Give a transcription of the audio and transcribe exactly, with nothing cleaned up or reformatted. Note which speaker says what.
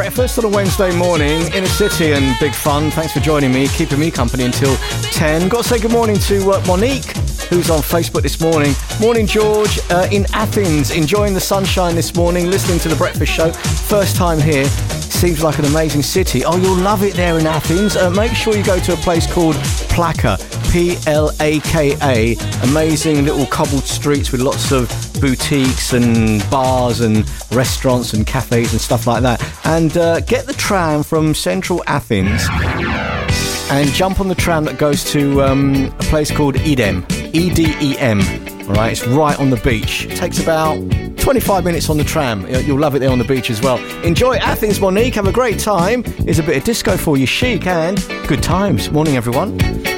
Speaker 1: breakfast on a Wednesday morning, inner city and big fun. Thanks for joining me, keeping me company until ten. Got to say good morning to uh, Monique, who's on Facebook this morning. Morning, George, uh, in Athens, enjoying the sunshine this morning, listening to the breakfast show. First time here. Seems like an amazing city. Oh, you'll love it there in Athens. Uh, make sure you go to a place called Plaka, P L A K A. Amazing little cobbled streets with lots of boutiques and bars and restaurants and cafes and stuff like that. And uh, get the tram from central Athens and jump on the tram that goes to um, a place called Edem, E D E M. All right, it's right on the beach. It takes about twenty-five minutes on the tram. You'll love it there on the beach as well. Enjoy Athens, Monique. Have a great time. Here's a bit of disco for you, chic and good times. Morning, everyone.